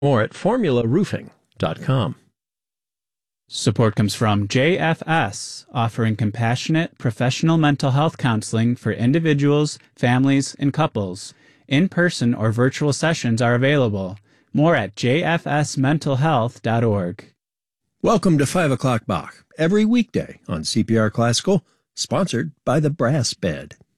More at formularoofing.com. Support comes from JFS, offering compassionate, professional mental health counseling for individuals, families, and couples. In-person or virtual sessions are available. More at jfsmentalhealth.org. Welcome to 5 O'Clock Bach, every weekday on CPR Classical, sponsored by the Brass Bed.